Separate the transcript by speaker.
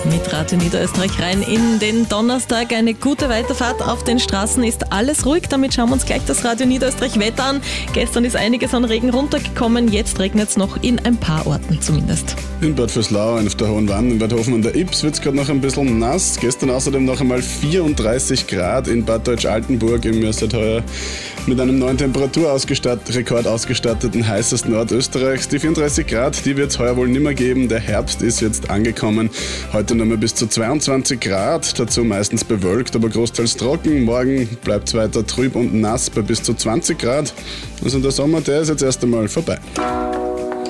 Speaker 1: Mit Radio Niederösterreich rein in den Donnerstag. Eine gute Weiterfahrt. Auf den Straßen ist alles ruhig. Damit schauen wir uns gleich das Radio Niederösterreich Wetter an. Gestern ist einiges an Regen runtergekommen. Jetzt regnet es noch in ein paar Orten zumindest.
Speaker 2: In Bad Vöslau, auf der Hohen Wann, in Bad Hofen an der Ips wird es gerade noch ein bisschen nass. Gestern außerdem noch einmal 34 Grad in Bad Deutsch-Altenburg. Ihr seid heuer mit einem neuen Rekord ausgestatteten heißesten Ort Österreichs. Die 34 Grad, die wird es heuer wohl nimmer geben. Der Herbst ist jetzt angekommen. Heute noch mal bis zu 22 Grad, dazu meistens bewölkt, aber großteils trocken. Morgen bleibt es weiter trüb und nass bei bis zu 20 Grad. Also der Sommer, der ist jetzt erst einmal vorbei.